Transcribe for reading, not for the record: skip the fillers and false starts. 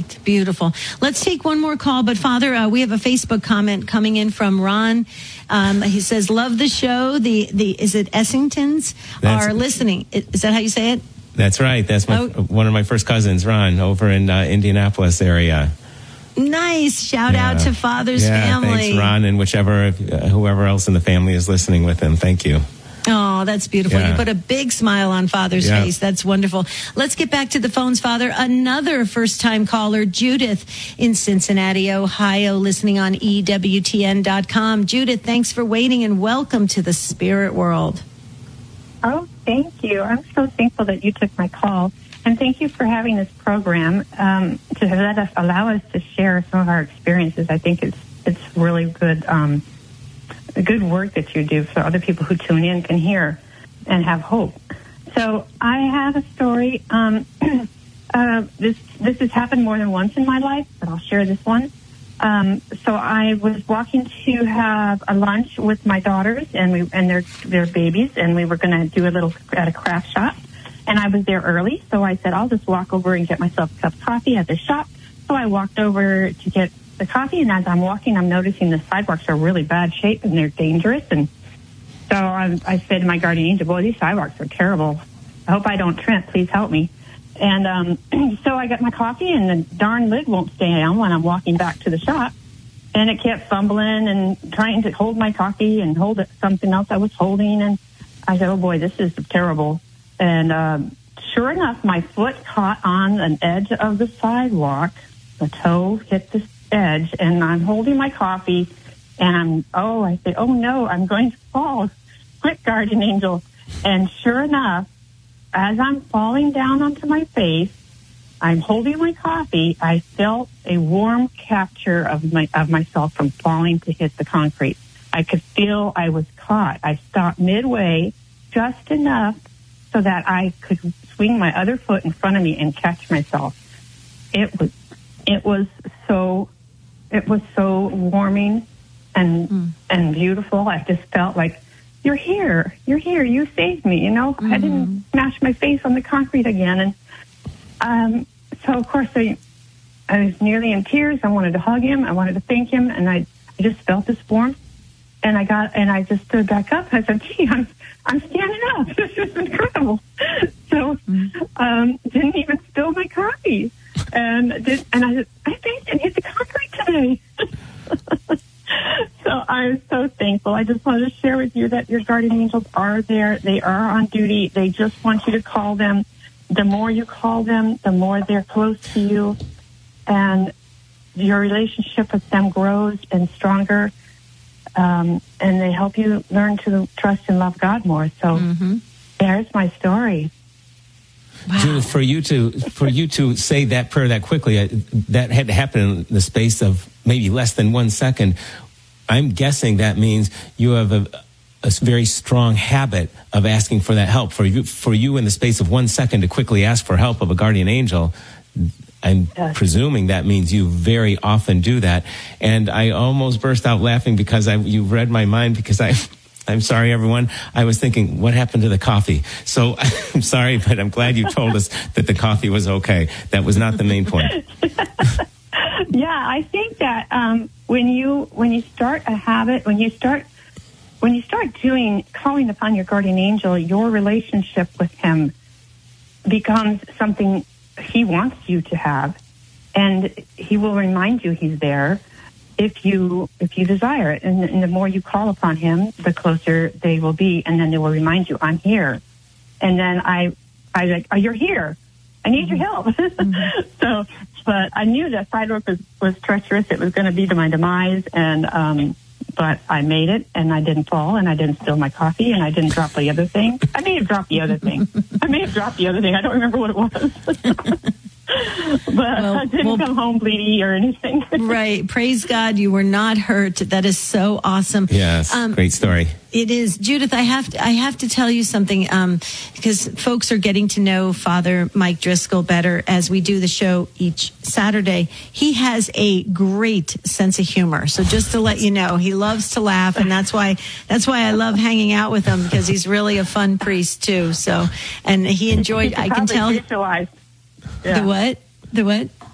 Right. Beautiful. Let's take one more call. But Father, we have a Facebook comment coming in from Ron. He says, love the show. Is it Essingtons are listening. Is that how you say it? That's right. That's one of my first cousins, Ron, over in Indianapolis area. Nice. Shout out to Father's family. Thanks, Ron, and whoever else in the family is listening with him. Thank you. Oh, that's beautiful. Yeah. You put a big smile on Father's face. That's wonderful. Let's get back to the phones, Father. Another first-time caller, Judith in Cincinnati, Ohio, listening on EWTN.com. Judith, thanks for waiting and welcome to the spirit world. Oh, thank you. I'm so thankful that you took my call. And thank you for having this program to allow us to share some of our experiences. I think it's really good. The good work that you do so other people who tune in can hear and have hope. So I have a story. This has happened more than once in my life, but I'll share this one. So I was walking to have a lunch with my daughters and their babies, and we were going to do at a craft shop. And I was there early, so I said, I'll just walk over and get myself a cup of coffee at the shop. So I walked over to get the coffee, and as I'm walking, I'm noticing the sidewalks are really bad shape and they're dangerous. And so I said to my guardian angel, boy, these sidewalks are terrible. I hope I don't trip. Please help me. And so I got my coffee, and the darn lid won't stay down when I'm walking back to the shop. And it kept fumbling and trying to hold my coffee and hold something else I was holding. And I said, oh, boy, this is terrible. And sure enough, my foot caught on an edge of the sidewalk. The toe hit the edge, and I'm holding my coffee, and I say, oh no, I'm going to fall. Quick, guardian angel. And sure enough, as I'm falling down onto my face, I'm holding my coffee, I felt a warm capture of myself from falling to hit the concrete. I could feel I was caught. I stopped midway just enough so that I could swing my other foot in front of me and catch myself. It was so warming and beautiful. I just felt like, you're here, you saved me, Mm-hmm. I didn't smash my face on the concrete again. And so of course I was nearly in tears. I wanted to hug him, I wanted to thank him, and I just felt this warmth. And I just stood back up. I said, gee, I'm standing up. This is incredible. So didn't even spill my coffee. And I said, I thanked and hit the concrete today. So I'm so thankful. I just wanted to share with you that your guardian angels are there. They are on duty. They just want you to call them. The more you call them, the more they're close to you. And your relationship with them grows and stronger. And they help you learn to trust and love God more. So there's my story. Wow. Judith, for you to say that prayer that quickly, that had to happen in the space of maybe less than 1 second. I'm guessing that means you have a very strong habit of asking for that help. For you in the space of 1 second to quickly ask for help of a guardian angel, I'm presuming that means you very often do that. And I almost burst out laughing because you read my mind, because I'm sorry, everyone. I was thinking, what happened to the coffee? So I'm sorry, but I'm glad you told us that the coffee was okay. That was not the main point. Yeah, I think that when you start a habit, when you start calling upon your guardian angel, your relationship with him becomes something he wants you to have, and he will remind you he's there if you desire it. And the more you call upon him, the closer they will be, and then they will remind you, I'm here. And then I like, oh, you're here. I need your help. So, but I knew that sidewalk was treacherous. It was going to be to my demise, and but I made it, and I didn't fall, and I didn't spill my coffee, and I didn't drop the other thing. I may have dropped the other thing. I don't remember what it was. But I didn't come home bleedy or anything. Right. Praise God, you were not hurt. That is so awesome. Yes, great story. It is. Judith, I have to tell you something, because folks are getting to know Father Mike Driscoll better as we do the show each Saturday. He has a great sense of humor. So just to let you know, he loves to laugh, and that's why I love hanging out with him, because he's really a fun priest too. So, and he enjoyed, I can tell. Yeah. The what?